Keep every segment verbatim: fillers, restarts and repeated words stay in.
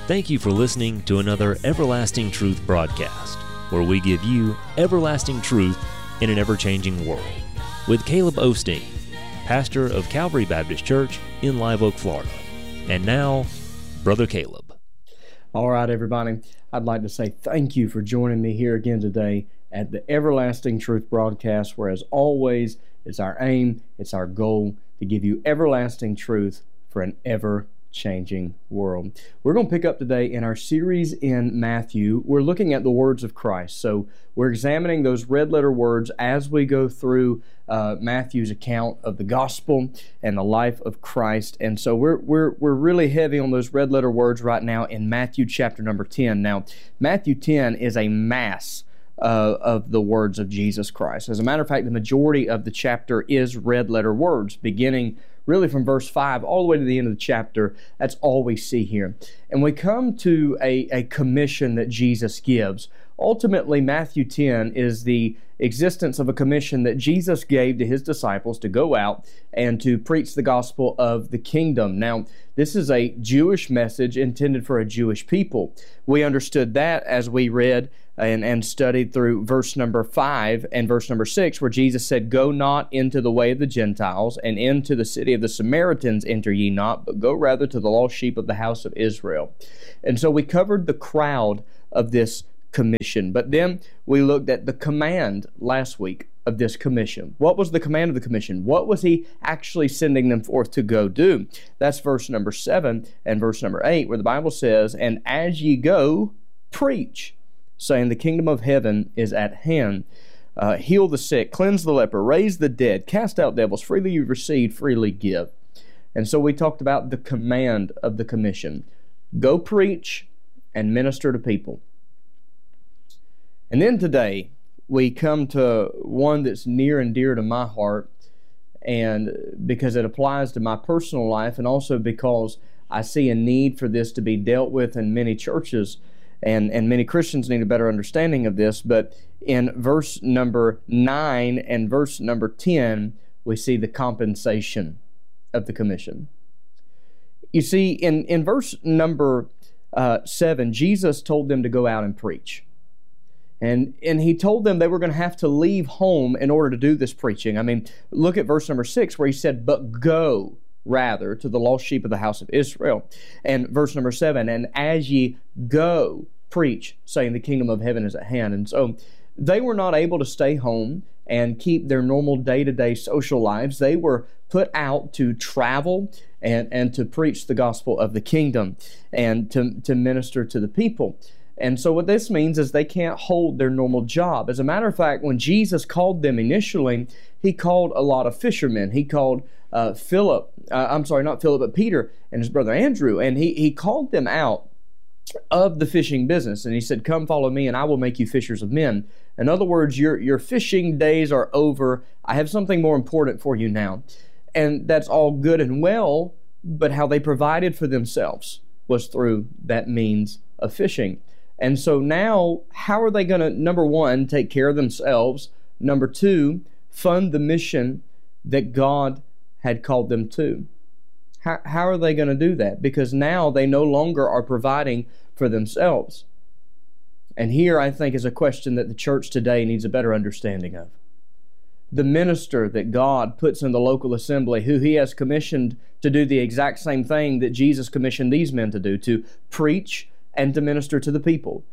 Thank you for listening to another Everlasting Truth broadcast, where we give you everlasting truth in an ever-changing world, with Caleb Osteen, pastor of Calvary Baptist Church in Live Oak, Florida. And now, Brother Caleb. All right, everybody. I'd like to say thank you for joining me here again today at the Everlasting Truth broadcast, where, as always, it's our aim, it's our goal to give you everlasting truth for an ever-changing world. We're going to pick up today in our series in Matthew. We're looking at the words of Christ. So we're examining those red letter words as we go through uh, Matthew's account of the gospel and the life of Christ. And so we're we're we're really heavy on those red letter words right now in Matthew chapter number ten. Now, Matthew ten is a mass Uh, of the words of Jesus Christ. As a matter of fact, the majority of the chapter is red letter words, beginning really from verse five all the way to the end of the chapter. That's all we see here. And we come to a, a commission that Jesus gives. Ultimately, Matthew ten is the existence of a commission that Jesus gave to His disciples to go out and to preach the gospel of the kingdom. Now, this is a Jewish message intended for a Jewish people. We understood that as we read and, and studied through verse number five and verse number six, where Jesus said, "Go not into the way of the Gentiles, and into the city of the Samaritans enter ye not, but go rather to the lost sheep of the house of Israel." And so we covered the crowd of this commission. But then we looked at the command last week of this commission. What was the command of the commission? What was He actually sending them forth to go do? That's verse number seven and verse number eight, where the Bible says, "And as ye go, preach, saying the kingdom of heaven is at hand. Uh, heal the sick, cleanse the leper, raise the dead, cast out devils. Freely you received, freely give." And so we talked about the command of the commission. Go preach and minister to people. And then today, we come to one that's near and dear to my heart, and because it applies to my personal life, and also because I see a need for this to be dealt with in many churches, and, and many Christians need a better understanding of this. But in verse number nine and verse number ten, we see the compensation of the commission. You see, in, in verse number uh, seven, Jesus told them to go out and preach. And, and He told them they were going to have to leave home in order to do this preaching. I mean, look at verse number six, where He said, "But go rather to the lost sheep of the house of Israel." And verse number seven, "And as ye go, preach, saying the kingdom of heaven is at hand." And so they were not able to stay home and keep their normal day-to-day social lives. They were put out to travel and, and to preach the gospel of the kingdom and to, to minister to the people. And so what this means is they can't hold their normal job. As a matter of fact, when Jesus called them initially, He called a lot of fishermen. He called uh, Philip, uh, I'm sorry, not Philip, but Peter and his brother Andrew. And he, he called them out of the fishing business. And He said, "Come follow me and I will make you fishers of men." In other words, your, your fishing days are over. I have something more important for you now. And that's all good and well, but how they provided for themselves was through that means of fishing. And so now, how are they going to, number one, take care of themselves? Number two, fund the mission that God had called them to? How, how are they going to do that? Because now they no longer are providing for themselves. And here, I think, is a question that the church today needs a better understanding of. The minister that God puts in the local assembly, who He has commissioned to do the exact same thing that Jesus commissioned these men to do, to preach and to minister to the people.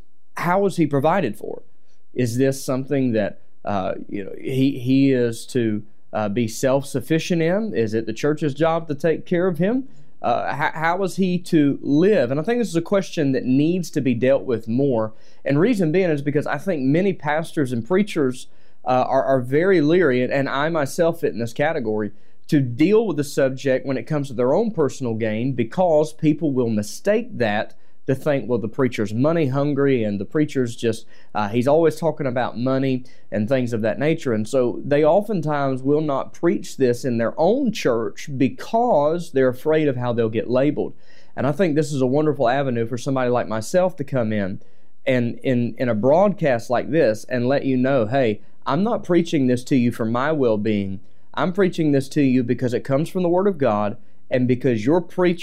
How is he provided for? Is this something that uh, you know he he is to uh, be self-sufficient in? Is it the church's job to take care of him? Uh, how, how is he to live? And I think this is a question that needs to be dealt with more. And reason being is because I think many pastors and preachers uh, are, are very leery, and, and I myself fit in this category, to deal with the subject when it comes to their own personal gain, because people will mistake that to think, well, the preacher's money hungry, and the preacher's just, uh, he's always talking about money and things of that nature. And so they oftentimes will not preach this in their own church because they're afraid of how they'll get labeled. And I think this is a wonderful avenue for somebody like myself to come in and in, in a broadcast like this and let you know, hey, I'm not preaching this to you for my well-being. I'm preaching this to you because it comes from the Word of God, and because your preacher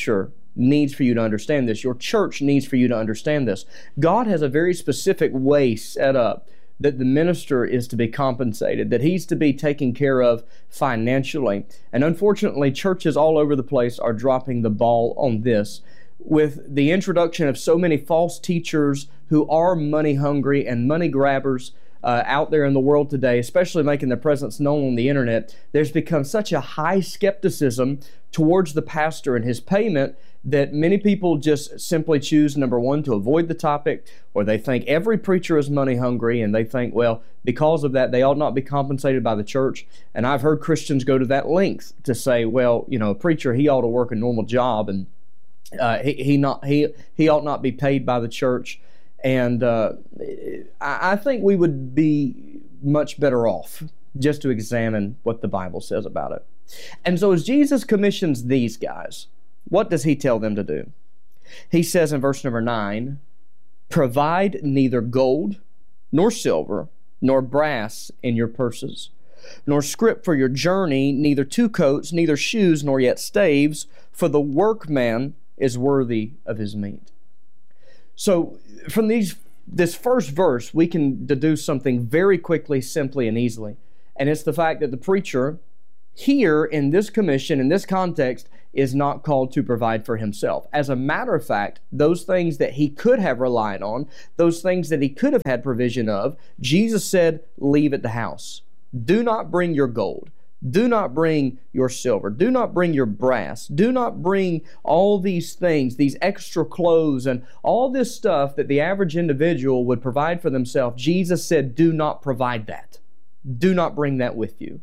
needs for you to understand this. Your church needs for you to understand this. God has a very specific way set up that the minister is to be compensated, that he's to be taken care of financially. And unfortunately, churches all over the place are dropping the ball on this, with the introduction of so many false teachers who are money hungry and money grabbers uh, out there in the world today, especially making their presence known on the internet. There's become such a high skepticism towards the pastor and his payment that many people just simply choose, number one, to avoid the topic, or they think every preacher is money hungry, and they think, well, because of that, they ought not be compensated by the church. And I've heard Christians go to that length to say, well, you know, a preacher, he ought to work a normal job, and Uh, he he not he he ought not be paid by the church, and uh, I, I think we would be much better off just to examine what the Bible says about it. And so, as Jesus commissions these guys, what does he tell them to do? He says in verse number nine, "Provide neither gold, nor silver, nor brass in your purses, nor scrip for your journey, neither two coats, neither shoes, nor yet staves, for the workman is worthy of his meat." So from these this first verse, we can deduce something very quickly, simply, and easily. And it's the fact that the preacher here in this commission, in this context, is not called to provide for himself. As a matter of fact, those things that he could have relied on, those things that he could have had provision of, Jesus said, leave at the house. Do not bring your gold. Do not bring your silver. Do not bring your brass. Do not bring all these things, these extra clothes and all this stuff that the average individual would provide for themselves. Jesus said, do not provide that. Do not bring that with you.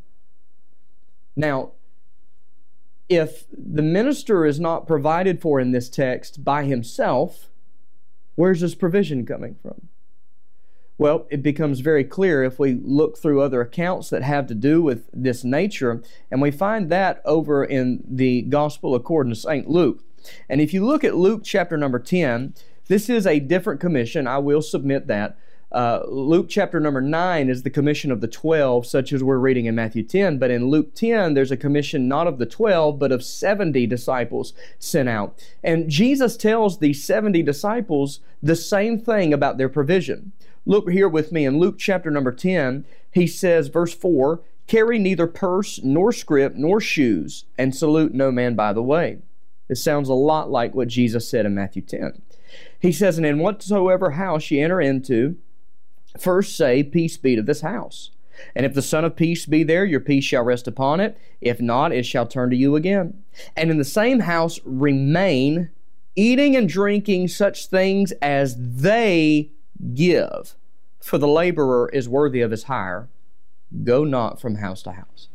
Now, if the minister is not provided for in this text by himself, where's this provision coming from? Well, it becomes very clear if we look through other accounts that have to do with this nature, and we find that over in the Gospel according to Saint Luke. And if you look at Luke chapter number ten, this is a different commission. I will submit that. Uh, Luke chapter number nine is the commission of the twelve, such as we're reading in Matthew ten. But in Luke ten, there's a commission not of the twelve, but of seventy disciples sent out. And Jesus tells these seventy disciples the same thing about their provision. Look here with me in Luke chapter number ten. He says, verse four, "Carry neither purse, nor scrip, nor shoes, and salute no man by the way." This sounds a lot like what Jesus said in Matthew ten. He says, "And in whatsoever house ye enter into, first say, Peace be to this house. And if the Son of Peace be there, your peace shall rest upon it. If not, it shall turn to you again. And in the same house remain, eating and drinking such things as they give, for the laborer is worthy of his hire. Go not from house to house."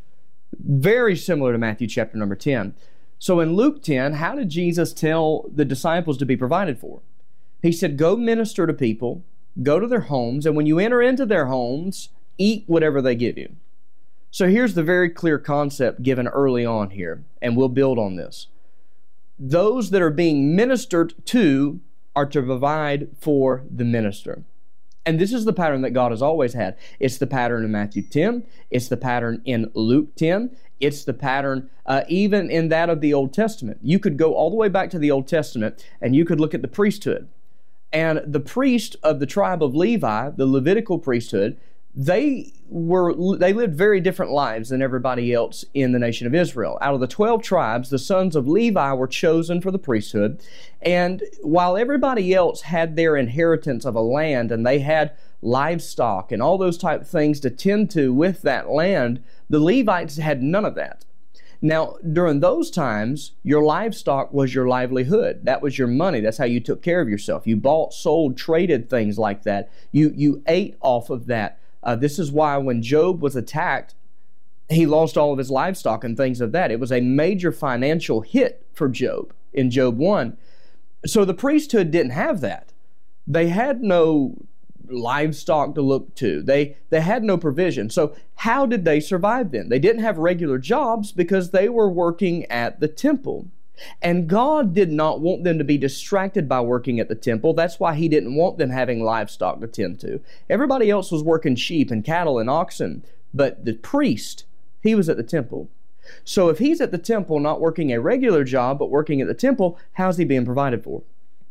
Very similar to Matthew chapter number ten. So in Luke ten, how did Jesus tell the disciples to be provided for? He said, go minister to people, go to their homes, and when you enter into their homes, eat whatever they give you. So here's the very clear concept given early on here, and we'll build on this. Those that are being ministered to are to provide for the minister. And this is the pattern that God has always had. It's the pattern in Matthew ten. It's the pattern in Luke ten. It's the pattern uh, even in that of the Old Testament. You could go all the way back to the Old Testament and you could look at the priesthood. And the priest of the tribe of Levi, the Levitical priesthood, they were they lived very different lives than everybody else in the nation of Israel. Out of the twelve tribes, the sons of Levi were chosen for the priesthood. And while everybody else had their inheritance of a land and they had livestock and all those type of things to tend to with that land, the Levites had none of that. Now, during those times, your livestock was your livelihood. That was your money. That's how you took care of yourself. You bought, sold, traded things like that. You, you ate off of that. Uh, this is why when Job was attacked, he lost all of his livestock and things of that. It was a major financial hit for Job in Job one. So the priesthood didn't have that. They had no livestock to look to. They, they had no provision. So how did they survive then? They didn't have regular jobs because they were working at the temple. And God did not want them to be distracted by working at the temple. That's why He didn't want them having livestock to tend to. Everybody else was working sheep and cattle and oxen, but the priest, he was at the temple. So if he's at the temple not working a regular job but working at the temple, how's he being provided for?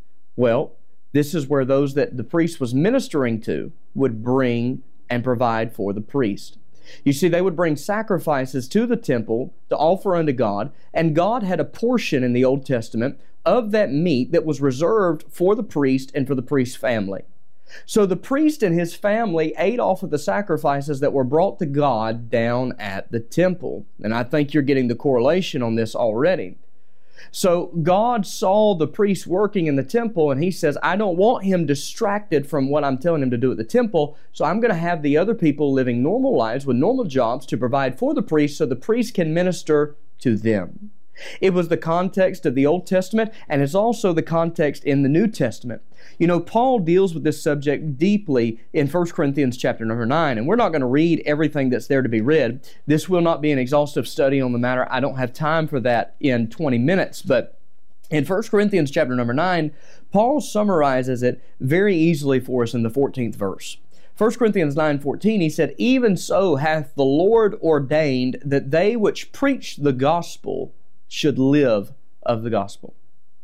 Well, this is where those that the priest was ministering to would bring and provide for the priest. You see, they would bring sacrifices to the temple to offer unto God, and God had a portion in the Old Testament of that meat that was reserved for the priest and for the priest's family. So the priest and his family ate off of the sacrifices that were brought to God down at the temple. And I think you're getting the correlation on this already. So God saw the priest working in the temple, and he says, I don't want him distracted from what I'm telling him to do at the temple, so I'm going to have the other people living normal lives with normal jobs to provide for the priest so the priest can minister to them. It was the context of the Old Testament, and it's also the context in the New Testament. You know, Paul deals with this subject deeply in First Corinthians chapter number nine, and we're not going to read everything that's there to be read. This will not be an exhaustive study on the matter. I don't have time for that in twenty minutes, but in First Corinthians chapter number nine, Paul summarizes it very easily for us in the fourteenth verse. First Corinthians nine fourteen, he said, Even so hath the Lord ordained that they which preach the gospel should live of the gospel.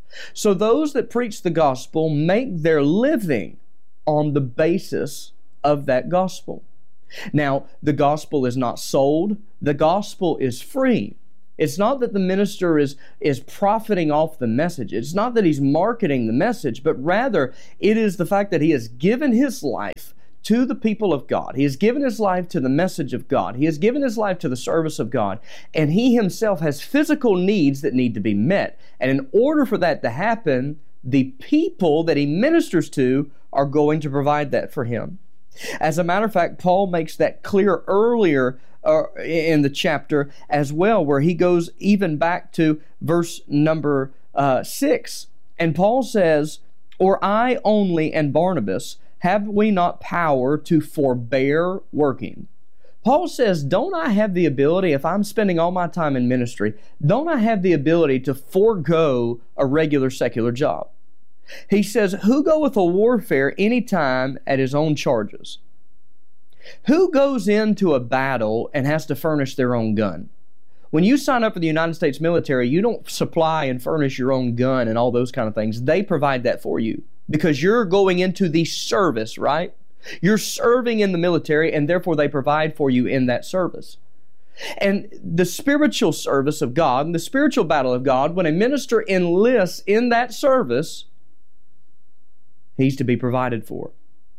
So those that preach the gospel make their living on the basis of that gospel. Now, the gospel is not sold. The gospel is free. It's not that the minister is, is profiting off the message. It's not that he's marketing the message, but rather it is the fact that he has given his life to the people of God. He has given his life to the message of God. He has given his life to the service of God. And he himself has physical needs that need to be met. And in order for that to happen, the people that he ministers to are going to provide that for him. As a matter of fact, Paul makes that clear earlier uh, in the chapter as well, where he goes even back to verse number uh, six. And Paul says, Or I only and Barnabas, have we not power to forbear working? Paul says, don't I have the ability, if I'm spending all my time in ministry, don't I have the ability to forego a regular secular job? He says, who goeth a warfare any time at his own charges? Who goes into a battle and has to furnish their own gun? When you sign up for the United States military, you don't supply and furnish your own gun and all those kind of things. They provide that for you because you're going into the service, right? You're serving in the military, and therefore they provide for you in that service. And the spiritual service of God, and the spiritual battle of God, when a minister enlists in that service, he's to be provided for.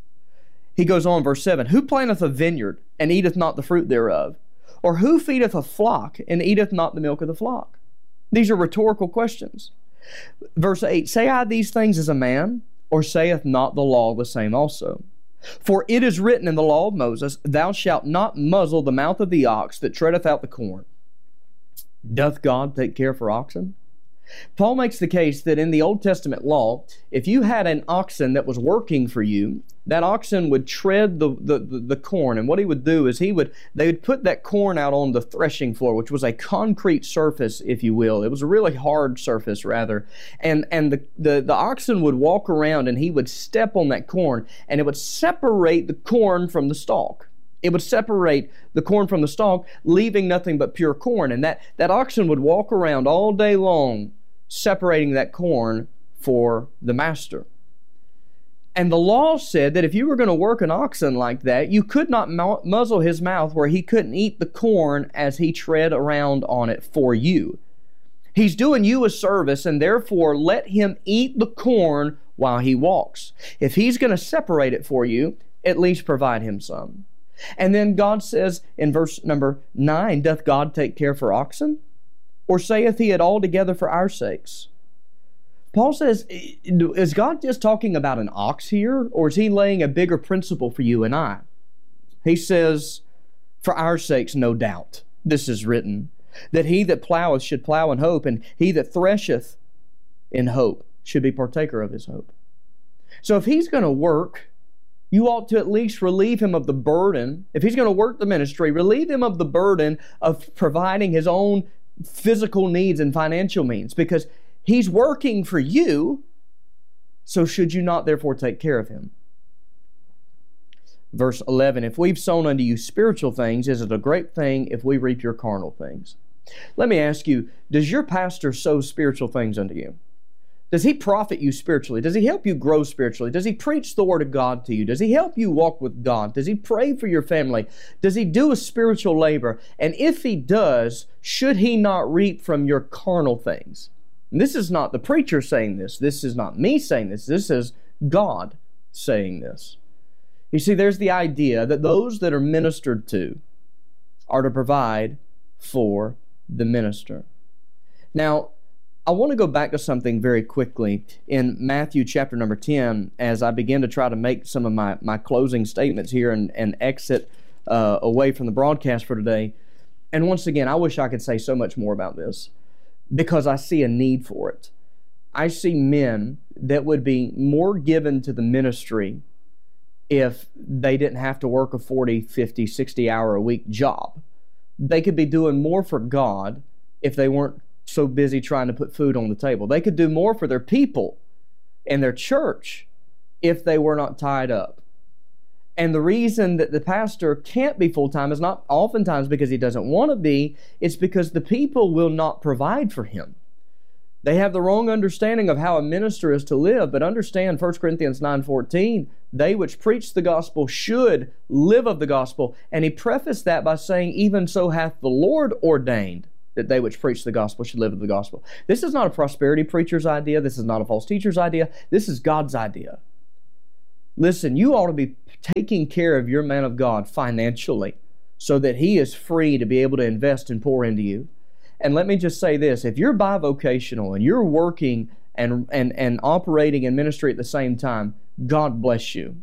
He goes on, verse seven, Who planteth a vineyard, and eateth not the fruit thereof? Or who feedeth a flock, and eateth not the milk of the flock? These are rhetorical questions. Verse eight, Say I these things as a man, or saith not the law the same also? For it is written in the law of Moses, Thou shalt not muzzle the mouth of the ox that treadeth out the corn. Doth God take care for oxen? Paul makes the case that in the Old Testament law, if you had an oxen that was working for you, that oxen would tread the, the, the, the corn. And what he would do is he would, they would put that corn out on the threshing floor, which was a concrete surface, if you will. It was a really hard surface, rather. And, and the, the, the oxen would walk around and he would step on that corn, and it would separate the corn from the stalk. It would separate the corn from the stalk, leaving nothing but pure corn. And that, that oxen would walk around all day long, separating that corn for the master. And the law said that if you were going to work an oxen like that, you could not mu- muzzle his mouth where he couldn't eat the corn as he tread around on it for you. He's doing you a service, and therefore let him eat the corn while he walks. If he's going to separate it for you, at least provide him some. And then God says in verse number nine, Doth God take care for oxen? Or saith he it altogether for our sakes? Paul says, is God just talking about an ox here? Or is he laying a bigger principle for you and I? He says, for our sakes, no doubt, this is written, that he that ploweth should plow in hope, and he that thresheth in hope should be partaker of his hope. So if he's going to work, you ought to at least relieve him of the burden. If he's going to work the ministry, relieve him of the burden of providing his own physical needs and financial means, because he's working for you, so should you not therefore take care of him? Verse eleven, If we've sown unto you spiritual things, is it a great thing if we reap your carnal things? Let me ask you, does your pastor sow spiritual things unto you? Does he profit you spiritually? Does he help you grow spiritually? Does he preach the Word of God to you? Does he help you walk with God? Does he pray for your family? Does he do a spiritual labor? And if he does, should he not reap from your carnal things? And this is not the preacher saying this. This is not me saying this. This is God saying this. You see, there's the idea that those that are ministered to are to provide for the minister. Now, I want to go back to something very quickly in Matthew chapter number ten as I begin to try to make some of my, my closing statements here and, and exit uh, away from the broadcast for today. And once again, I wish I could say so much more about this because I see a need for it. I see men that would be more given to the ministry if they didn't have to work a forty, fifty, sixty hour a week job. They could be doing more for God if they weren't so busy trying to put food on the table. They could do more for their people and their church if they were not tied up. And the reason that the pastor can't be full-time is not oftentimes because he doesn't want to be, it's because the people will not provide for him. They have the wrong understanding of how a minister is to live, but understand First Corinthians nine fourteen, they which preach the gospel should live of the gospel. And he prefaced that by saying, even so hath the Lord ordained that they which preach the gospel should live of the gospel. This is not a prosperity preacher's idea. This is not a false teacher's idea. This is God's idea. Listen, you ought to be taking care of your man of God financially so that he is free to be able to invest and pour into you. And let me just say this, if you're bivocational and you're working and, and, and operating in ministry at the same time, God bless you.